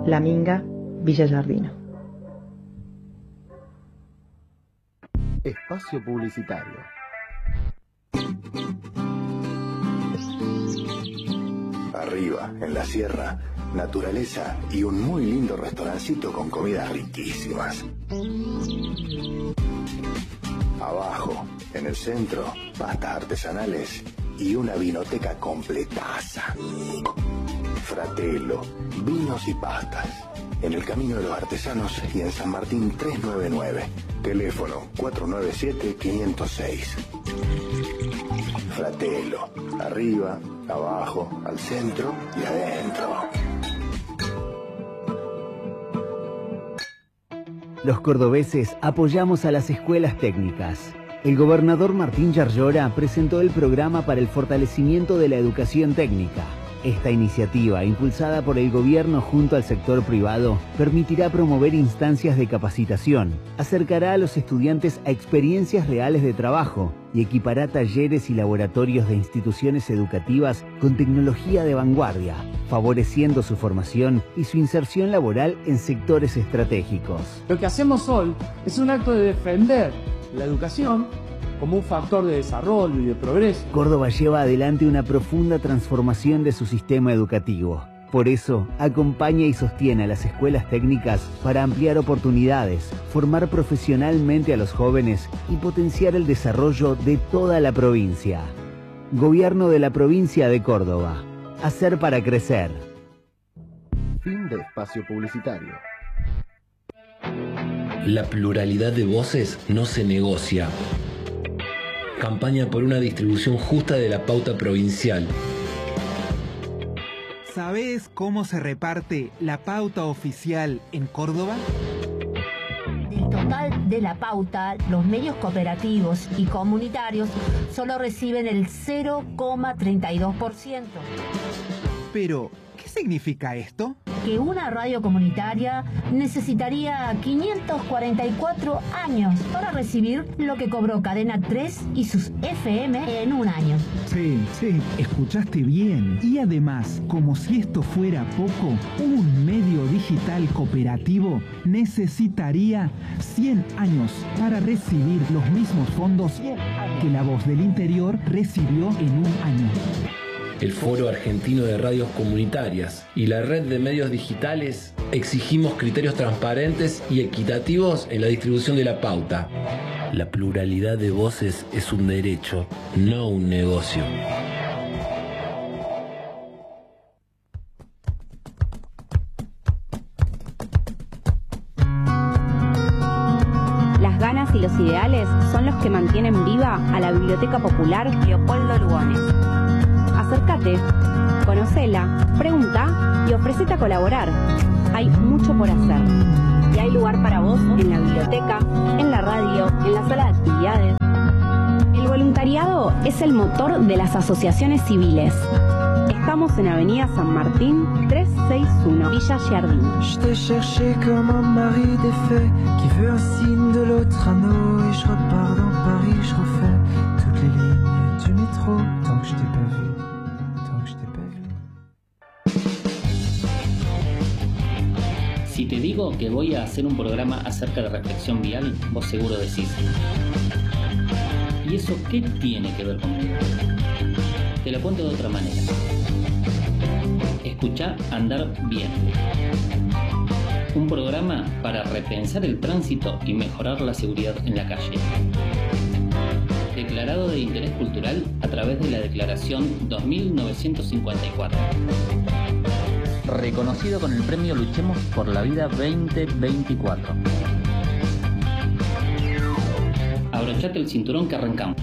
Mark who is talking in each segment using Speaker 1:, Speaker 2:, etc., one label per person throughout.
Speaker 1: La Minga, Villa Giardino.
Speaker 2: Espacio publicitario.
Speaker 3: Arriba, en la sierra, naturaleza y un muy lindo restaurancito con comidas riquísimas. Abajo, en el centro, pastas artesanales y una vinoteca completaza. Fratello, vinos y pastas. En el Camino de los Artesanos y en San Martín 399. Teléfono 497-506. Fratello, arriba, abajo, al centro y adentro.
Speaker 4: Los cordobeses apoyamos a las escuelas técnicas. El gobernador Martín Yarlora presentó el programa para el fortalecimiento de la educación técnica. Esta iniciativa, impulsada por el gobierno junto al sector privado, permitirá promover instancias de capacitación, acercará a los estudiantes a experiencias reales de trabajo y equipará talleres y laboratorios de instituciones educativas con tecnología de vanguardia, favoreciendo su formación y su inserción laboral en sectores estratégicos.
Speaker 5: Lo que hacemos hoy es un acto de defender la educación como un factor de desarrollo y de progreso.
Speaker 4: Córdoba lleva adelante una profunda transformación de su sistema educativo. Por eso, acompaña y sostiene a las escuelas técnicas para ampliar oportunidades, formar profesionalmente a los jóvenes y potenciar el desarrollo de toda la provincia. Gobierno de la provincia de Córdoba. Hacer para crecer.
Speaker 2: Fin de espacio publicitario.
Speaker 6: La pluralidad de voces no se negocia. Campaña por una distribución justa de la pauta provincial.
Speaker 7: ¿Sabés cómo se reparte la pauta oficial en Córdoba?
Speaker 8: Del total de la pauta, los medios cooperativos y comunitarios solo reciben el 0,32%.
Speaker 7: Pero, ¿qué significa esto?
Speaker 8: Que una radio comunitaria necesitaría 544 años para recibir lo que cobró Cadena 3 y sus FM en un año.
Speaker 7: Sí, escuchaste bien. Y además, como si esto fuera poco, un medio digital cooperativo necesitaría 100 años para recibir los mismos fondos que La Voz del Interior recibió en un año.
Speaker 6: El Foro Argentino de Radios Comunitarias y la Red de Medios Digitales exigimos criterios transparentes y equitativos en la distribución de la pauta. La pluralidad de voces es un derecho, no un negocio.
Speaker 9: Las ganas y los ideales son los que mantienen viva a la Biblioteca Popular Leopoldo Lugones. Acércate, conocela, pregunta y ofrecete a colaborar. Hay mucho por hacer. Y hay lugar para vos en la biblioteca, en la radio, en la sala de actividades. El voluntariado es el motor de las asociaciones civiles. Estamos en Avenida San Martín 361, Villa Giardino.
Speaker 10: Je t'ai cherché comme un mari défait qui veut un signe de l'autre anneau et je repars dans Paris, je refais toutes les lignes du métro tant que je t'ai pas vu.
Speaker 11: Si te digo que voy a hacer un programa acerca de reflexión vial, vos seguro decís: ¿y eso qué tiene que ver conmigo? Te lo cuento de otra manera. Escuchá Andar Bien. Un programa para repensar el tránsito y mejorar la seguridad en la calle. Declarado de interés cultural a través de la Declaración 2954. Reconocido con el premio Luchemos por la Vida 2024. Abrochate el cinturón que arrancamos.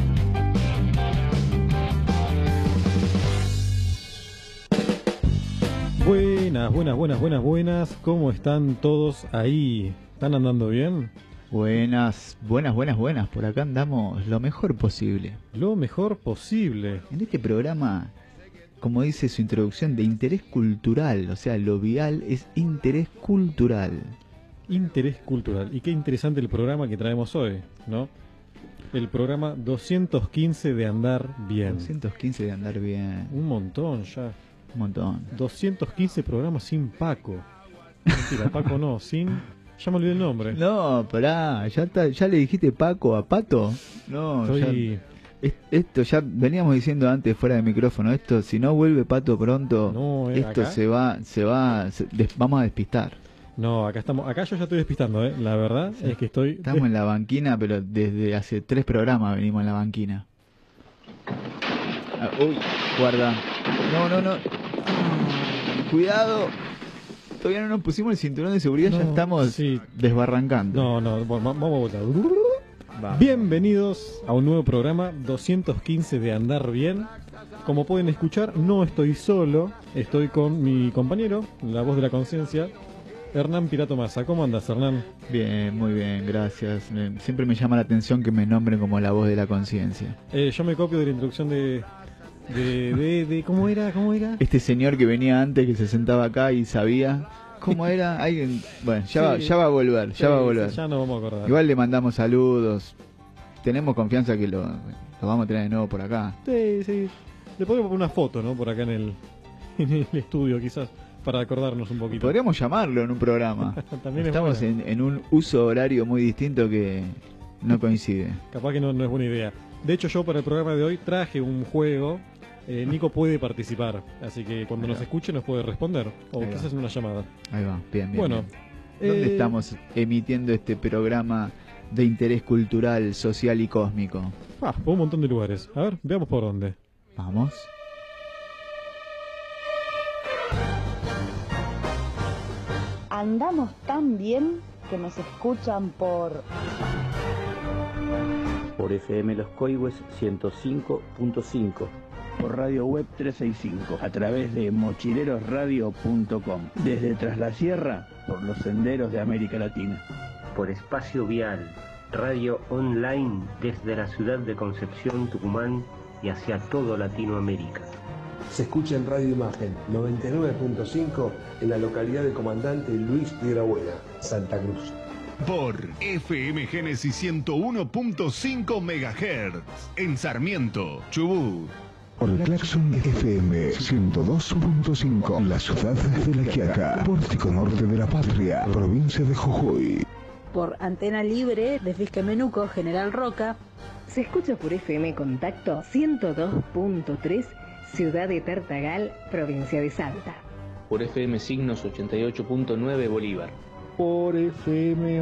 Speaker 12: Buenas. ¿Cómo están todos ahí? ¿Están andando bien?
Speaker 13: Buenas. Por acá andamos lo mejor posible.
Speaker 12: Lo mejor posible.
Speaker 13: En este programa, como dice su introducción, de interés cultural. O sea, lo vial es interés cultural.
Speaker 12: Interés cultural. Y qué interesante el programa que traemos hoy, ¿no? El programa 215 de Andar Bien.
Speaker 13: 215 de Andar Bien.
Speaker 12: Un montón ya.
Speaker 13: Un montón.
Speaker 12: 215 programas sin Paco. Mentira, Paco no, ya me olvidé el nombre.
Speaker 13: No, pará, ya le dijiste Paco a Pato. No, esto ya veníamos diciendo antes fuera de micrófono, esto si no vuelve Pato pronto, esto
Speaker 12: acá
Speaker 13: vamos a despistar.
Speaker 12: No, acá yo ya estoy despistando, la verdad sí. Es que
Speaker 13: estamos en la banquina, pero desde hace 3 programas venimos en la banquina. Uy, guarda. No. Cuidado. Todavía no nos pusimos el cinturón de seguridad, ya estamos desbarrancando.
Speaker 12: No, vamos a volver. Bienvenidos a un nuevo programa 215 de Andar Bien. Como pueden escuchar, no estoy solo, estoy con mi compañero, la voz de la conciencia, Hernán Pirato Massa. ¿Cómo andas, Hernán?
Speaker 13: Bien, muy bien, gracias. Siempre me llama la atención que me nombren como la voz de la conciencia.
Speaker 12: Yo me copio de la introducción de ¿cómo era?
Speaker 13: Este señor que venía antes, que se sentaba acá y sabía cómo era. Bueno, ya va a volver, ya
Speaker 12: no vamos a acordar.
Speaker 13: Igual le mandamos saludos. Tenemos confianza que lo vamos a tener de nuevo por acá.
Speaker 12: Sí. Le podemos poner una foto, ¿no? Por acá en el estudio, quizás, para acordarnos un poquito.
Speaker 13: Podríamos llamarlo en un programa.
Speaker 12: También
Speaker 13: estamos en un uso horario muy distinto que no coincide.
Speaker 12: Capaz que no es buena idea. De hecho, yo para el programa de hoy traje un juego. Nico puede participar, así que cuando nos escuche nos puede responder, o quizás en una llamada.
Speaker 13: Ahí va, bien.
Speaker 12: Bueno,
Speaker 13: bien. ¿Dónde estamos emitiendo este programa de interés cultural, social y cósmico?
Speaker 12: Por un montón de lugares. A ver, veamos por dónde.
Speaker 13: Vamos.
Speaker 14: Andamos tan bien que nos escuchan por
Speaker 15: FM Los Coihues 105.5.
Speaker 16: Por Radio Web 365, a través de mochilerosradio.com, desde Tras la Sierra, por los senderos de América Latina.
Speaker 17: Por Espacio Vial, radio online desde la ciudad de Concepción, Tucumán y hacia todo Latinoamérica.
Speaker 18: Se escucha en Radio Imagen 99.5 en la localidad de Comandante Luis Piedrabuena, Santa Cruz.
Speaker 19: Por FM Génesis 101.5 MHz en Sarmiento, Chubut.
Speaker 20: Por Claxon FM 102.5, la ciudad de La Quiaca, pórtico norte de la patria, provincia de Jujuy.
Speaker 21: Por Antena Libre de Fisquemenuco, General Roca.
Speaker 22: Se escucha por FM Contacto 102.3, ciudad de Tartagal, provincia de Salta.
Speaker 23: Por FM Signos 88.9 Bolívar.
Speaker 24: Por FM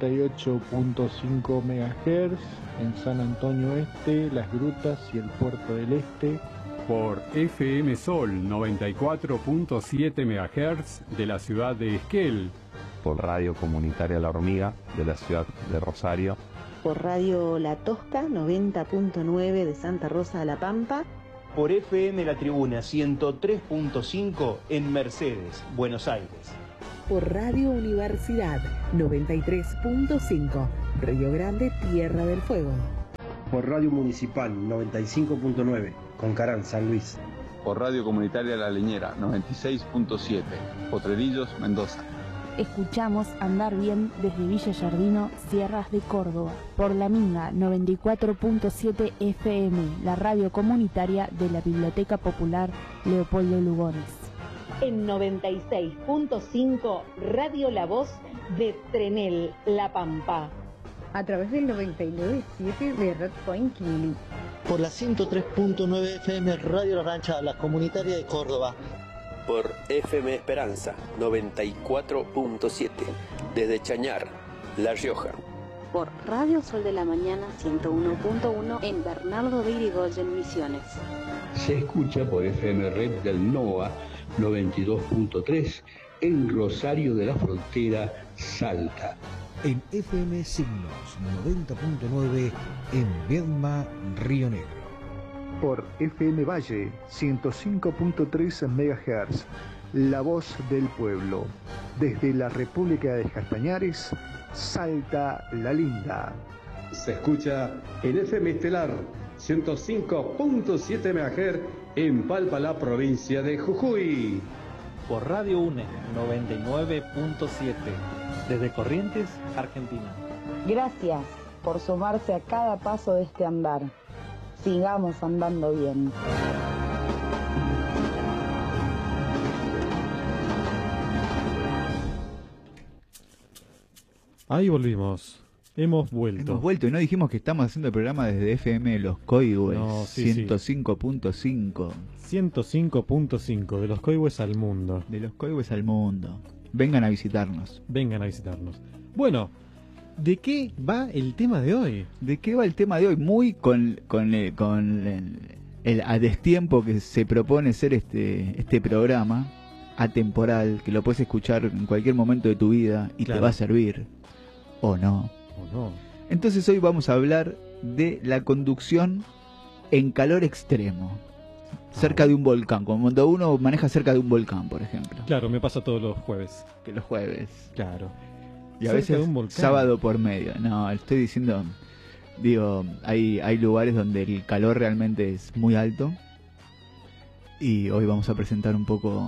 Speaker 24: 88.5 MHz en San Antonio Este, Las Grutas y el Puerto del Este.
Speaker 25: Por FM Sol 94.7 MHz de la ciudad de Esquel.
Speaker 26: Por Radio Comunitaria La Hormiga de la ciudad de Rosario.
Speaker 27: Por Radio La Tosca 90.9 de Santa Rosa de la Pampa.
Speaker 28: Por FM La Tribuna 103.5 en Mercedes, Buenos Aires.
Speaker 29: Por Radio Universidad 93.5, Río Grande, Tierra del Fuego.
Speaker 30: Por Radio Municipal 95.9, Concarán, San Luis.
Speaker 31: Por Radio Comunitaria La Leñera 96.7, Potrerillos, Mendoza.
Speaker 32: Escuchamos Andar Bien desde Villa Yardino, Sierras de Córdoba. Por La Minga 94.7 FM, la radio comunitaria de la Biblioteca Popular Leopoldo Lugones.
Speaker 14: En 96.5, Radio La Voz de Trenel, La Pampa.
Speaker 22: A través del 99.7 de Red Point Kili.
Speaker 33: Por la 103.9 FM Radio La Rancha, la comunitaria de Córdoba.
Speaker 34: Por FM Esperanza 94.7 desde Chañar, La Rioja.
Speaker 9: Por Radio Sol de la Mañana 101.1 en Bernardo de Irigoyen, Misiones.
Speaker 35: Se escucha por FM Red del NOA 92.3 en Rosario de la Frontera, Salta.
Speaker 36: En FM Signos 90.9 en Viedma, Río Negro.
Speaker 37: Por FM Valle 105.3 MHz, La Voz del Pueblo, desde la República de Castañares, Salta la Linda.
Speaker 18: Se escucha en FM Estelar 105.7 MHz en Palpalá, provincia de Jujuy.
Speaker 38: Por Radio UNE 99.7 desde Corrientes, Argentina.
Speaker 14: Gracias por sumarse a cada paso de este andar. Sigamos andando bien.
Speaker 1: Ahí volvimos. Hemos vuelto.
Speaker 2: Hemos vuelto y no dijimos que estamos haciendo el programa desde FM Los Coihues.
Speaker 1: No, sí,
Speaker 2: 105.5.
Speaker 1: 105.5, de los Coihues al mundo.
Speaker 2: De los Coihues al mundo. Vengan a visitarnos.
Speaker 1: Vengan a visitarnos. Bueno, ¿de qué va el tema de hoy?
Speaker 2: ¿De qué va el tema de hoy? Muy con el a destiempo que se propone ser este programa atemporal, que lo puedes escuchar en cualquier momento de tu vida y te va a servir. ¿O no?
Speaker 1: ¿O no?
Speaker 2: Entonces hoy vamos a hablar de la conducción en calor extremo. Cerca de un volcán, cuando uno maneja cerca de un volcán, por ejemplo.
Speaker 1: Claro, me pasa todos los jueves.
Speaker 2: Que los jueves.
Speaker 1: Claro.
Speaker 2: Y a veces sábado por medio. No, estoy diciendo, digo, hay lugares donde el calor realmente es muy alto. Y hoy vamos a presentar un poco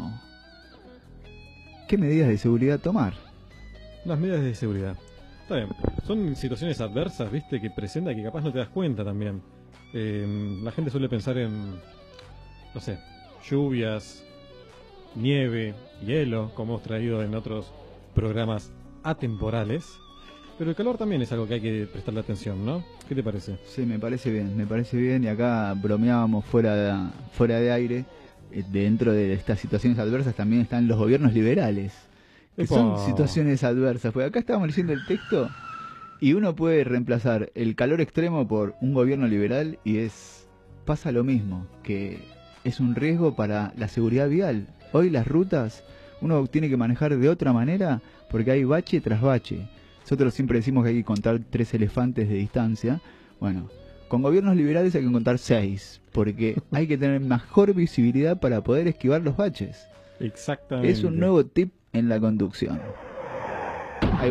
Speaker 2: qué medidas de seguridad tomar.
Speaker 1: Las medidas de seguridad. Está bien. Son situaciones adversas, ¿viste? Que presenta que capaz no te das cuenta también. La gente suele pensar en, no sé, lluvias, nieve, hielo, como hemos traído en otros programas atemporales. Pero el calor también es algo que hay que prestarle atención, ¿no? ¿Qué te parece?
Speaker 2: Sí, me parece bien. Y acá bromeábamos fuera de aire. Dentro de estas situaciones adversas también están los gobiernos liberales. Que son situaciones adversas. Porque acá estábamos leyendo el texto y uno puede reemplazar el calor extremo por un gobierno liberal y pasa lo mismo, que es un riesgo para la seguridad vial. Hoy las rutas uno tiene que manejar de otra manera porque hay bache tras bache. Nosotros siempre decimos que hay que contar 3 elefantes de distancia. Bueno, con gobiernos liberales hay que contar 6 porque hay que tener mejor visibilidad para poder esquivar los baches.
Speaker 1: Exactamente.
Speaker 2: Es un nuevo tip en la conducción. Ahí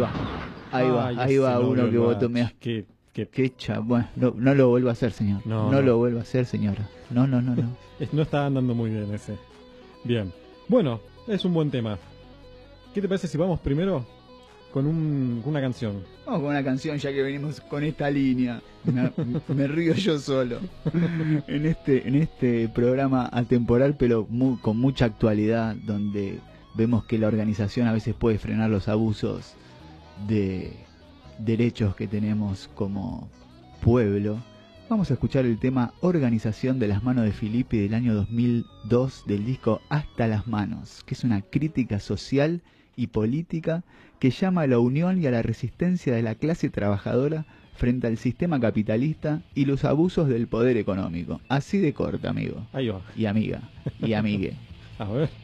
Speaker 2: va uno que votó.
Speaker 1: Qué
Speaker 2: bueno, no lo vuelva a hacer, señor. No lo vuelva a hacer, señora. No.
Speaker 1: No está andando muy bien ese. Bien. Bueno, es un buen tema. ¿Qué te parece si vamos primero con una canción?
Speaker 2: Vamos con una canción, ya que venimos con esta línea. Me río yo solo. En este programa atemporal, pero con mucha actualidad, donde vemos que la organización a veces puede frenar los abusos de derechos que tenemos como pueblo. Vamos a escuchar el tema Organización de las Manos de Filippi del año 2002 del disco Hasta las Manos, que es una crítica social y política que llama a la unión y a la resistencia de la clase trabajadora frente al sistema capitalista y los abusos del poder económico. Así de corta, amigo.
Speaker 1: Ahí va.
Speaker 2: Y amiga. Y amigue.
Speaker 1: A ver.